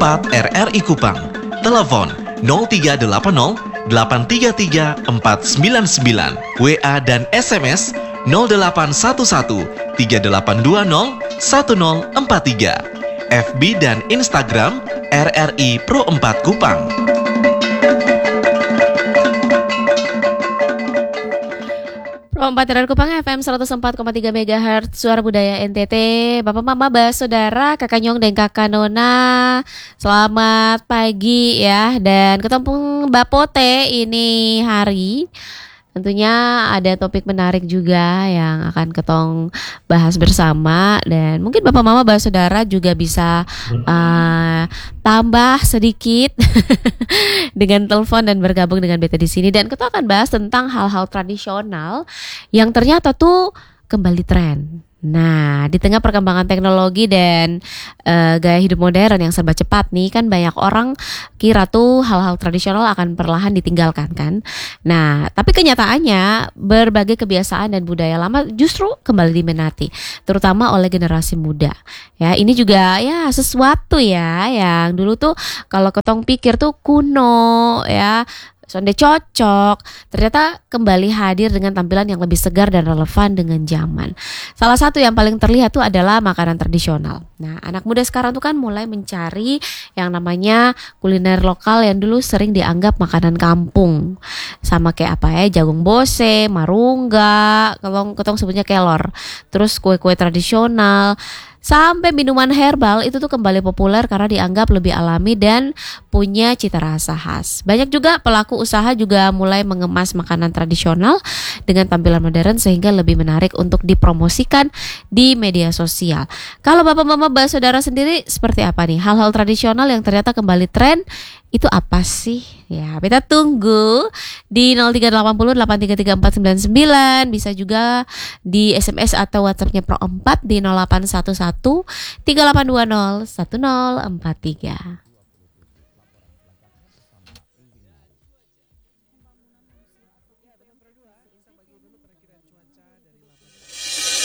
4 RRI Kupang. Telepon 0380 833 499. WA dan SMS 0811 3820 1043. FB dan Instagram RRI Pro 4 Kupang. Pro 4 RRI Kupang FM 104,3 MHz Suara Budaya NTT. Bapak Mama Saudara, Kakak Nyong dan Kakak Nona, selamat pagi ya. Dan ketemu Bapote ini hari tentunya ada topik menarik juga yang akan ketong bahas bersama. Dan mungkin Bapak Mama Saudara juga bisa tambah sedikit dengan telepon dan bergabung dengan beta di sini. Dan kita akan bahas tentang hal-hal tradisional yang ternyata tuh kembali tren. Nah, di tengah perkembangan teknologi dan gaya hidup modern yang serba cepat nih, kan banyak orang kira tuh hal-hal tradisional akan perlahan ditinggalkan kan. Nah, tapi kenyataannya berbagai kebiasaan dan budaya lama justru kembali diminati, terutama oleh generasi muda. Ya, ini juga ya sesuatu ya yang dulu tuh kalau ketong pikir tuh kuno ya, sonde cocok, ternyata kembali hadir dengan tampilan yang lebih segar dan relevan dengan zaman. Salah satu yang paling terlihat tuh adalah makanan tradisional. Nah, anak muda sekarang tuh kan mulai mencari yang namanya kuliner lokal yang dulu sering dianggap makanan kampung. Sama kayak apa ya, jagung bose, marungga, kalau ketong sebutnya kelor. Terus kue-kue tradisional, sampai minuman herbal itu tuh kembali populer karena dianggap lebih alami dan punya cita rasa khas. Banyak juga pelaku usaha juga mulai mengemas makanan tradisional dengan tampilan modern sehingga lebih menarik untuk dipromosikan di media sosial. Kalau Bapak Mama Saudara sendiri seperti apa nih? Hal-hal tradisional yang ternyata kembali tren itu apa sih? Ya, kita tunggu di 0380 833 499. Bisa juga di SMS atau WhatsApp-nya Pro 4 di 0811 3820 1043.